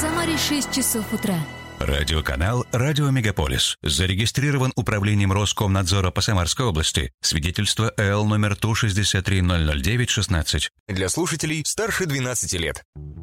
Самаре 6 часов утра. Радиоканал «Радио Мегаполис». Зарегистрирован управлением Роскомнадзора по Самарской области. Свидетельство ЭЛ номер ТУ 6300916. Для слушателей старше 12 лет.